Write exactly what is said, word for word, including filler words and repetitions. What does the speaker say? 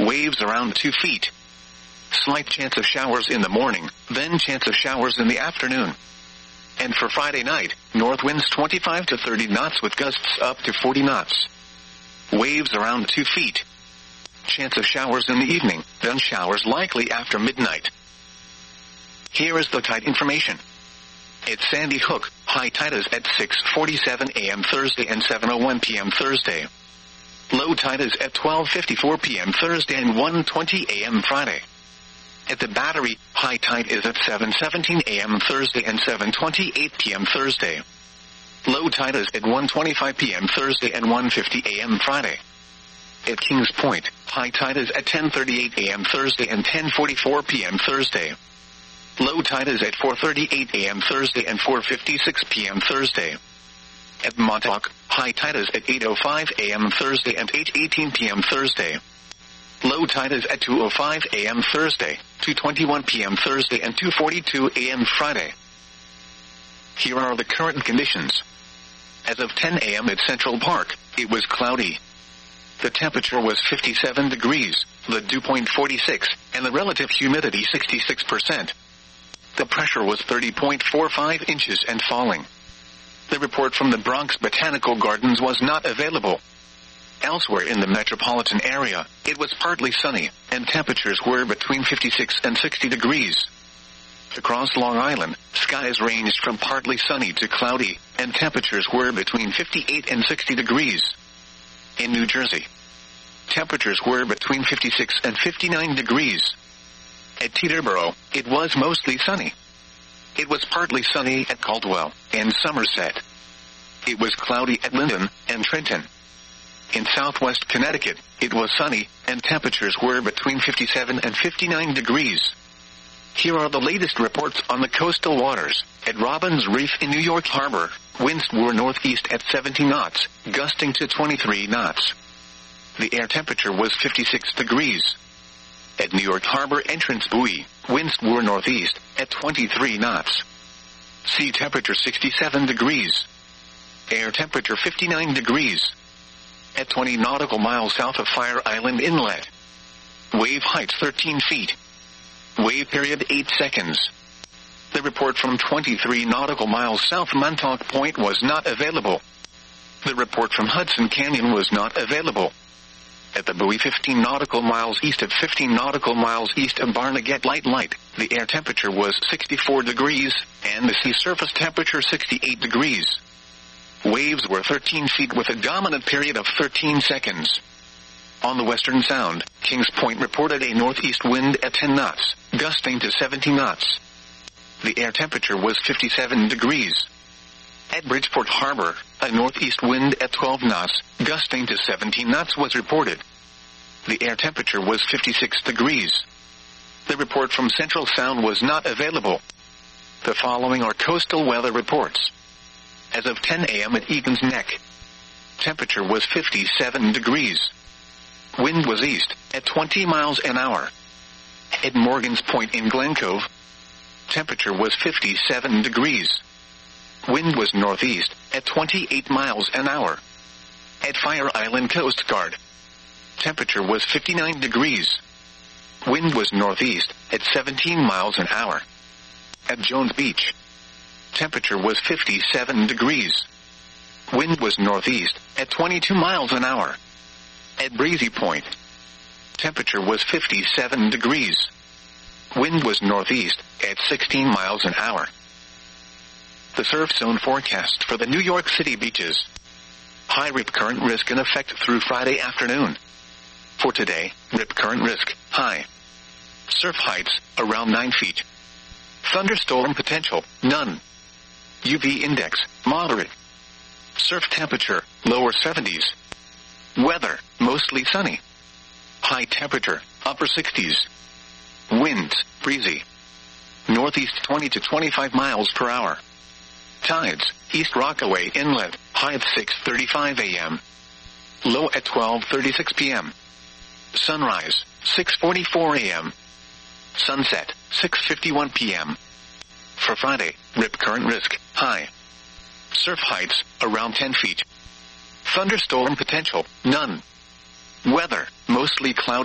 Waves around two feet. Slight chance of showers in the morning, then chance of showers in the afternoon. And for Friday night, north winds twenty-five to thirty knots with gusts up to forty knots. Waves around two feet. Chance of showers in the evening, then showers likely after midnight. Here is the tide information. At Sandy Hook, high tide is at six forty-seven a m Thursday and seven oh one p m Thursday. Low tide is at twelve fifty-four p m Thursday and one twenty a m Friday. At the Battery, high tide is at seven seventeen a m Thursday and seven twenty-eight p m Thursday. Low tide is at one twenty-five p m Thursday and one fifty a m Friday. At Kings Point, high tide is at ten thirty-eight a m Thursday and ten forty-four p m Thursday. Low tide is at four thirty-eight a m Thursday and four fifty-six p m Thursday. At Montauk, high tide is at eight oh five a m Thursday and eight eighteen p m Thursday. Low tide is at two oh five a m Thursday, two twenty-one p m Thursday and two forty-two a m Friday. Here are the current conditions. As of ten a m at Central Park, it was cloudy. The temperature was fifty-seven degrees, the dew point forty-six, and the relative humidity sixty-six percent. The pressure was thirty point four five inches and falling. The report from the Bronx Botanical Gardens was not available. Elsewhere in the metropolitan area, it was partly sunny, and temperatures were between fifty-six and sixty degrees. Across Long Island, skies ranged from partly sunny to cloudy, and temperatures were between fifty-eight and sixty degrees. In New Jersey, temperatures were between fifty-six and fifty-nine degrees. At Teterboro, it was mostly sunny. It was partly sunny at Caldwell and Somerset. It was cloudy at Linden and Trenton. In southwest Connecticut, it was sunny, and temperatures were between fifty-seven and fifty-nine degrees. Here are the latest reports on the coastal waters. At Robbins Reef in New York Harbor, winds were northeast at seventy knots, gusting to twenty-three knots. The air temperature was fifty-six degrees. At New York Harbor Entrance Buoy, winds were northeast at twenty-three knots. Sea temperature sixty-seven degrees. Air temperature fifty-nine degrees. At twenty nautical miles south of Fire Island Inlet. Wave height thirteen feet. Wave period eight seconds. The report from twenty-three nautical miles south Montauk Point was not available. The report from Hudson Canyon was not available. At the buoy fifteen nautical miles east of fifteen nautical miles east of Barnegat Light Light, the air temperature was sixty-four degrees, and the sea surface temperature sixty-eight degrees. Waves were thirteen feet with a dominant period of thirteen seconds. On the Western Sound, Kings Point reported a northeast wind at ten knots, gusting to seventy knots. The air temperature was fifty-seven degrees. At Bridgeport Harbor, a northeast wind at twelve knots, gusting to seventeen knots was reported. The air temperature was fifty-six degrees. The report from Central Sound was not available. The following are coastal weather reports. As of ten a m at Egan's Neck, temperature was fifty-seven degrees. Wind was east at twenty miles an hour. At Morgan's Point in Glen Cove, temperature was fifty-seven degrees. Wind was northeast at twenty-eight miles an hour. At Fire Island Coast Guard, temperature was fifty-nine degrees. Wind was northeast at seventeen miles an hour. At Jones Beach, temperature was fifty-seven degrees. Wind was northeast at twenty-two miles an hour. At Breezy Point, temperature was fifty-seven degrees. Wind was northeast at sixteen miles an hour. The surf zone forecast for the New York City beaches. High rip current risk in effect through Friday afternoon. For today, rip current risk, high. Surf heights, around nine feet. Thunderstorm potential, none. U V index, moderate. Surf temperature, lower seventies. Weather, mostly sunny. High temperature, upper sixties. Winds, breezy. Northeast twenty to twenty-five miles per hour. Tides, East Rockaway Inlet, high at six thirty-five a m Low at twelve thirty-six p m Sunrise, six forty-four a m Sunset, six fifty-one p m For Friday, rip current risk, high. Surf heights, around ten feet. Thunderstorm potential, none. Weather, mostly cloudy.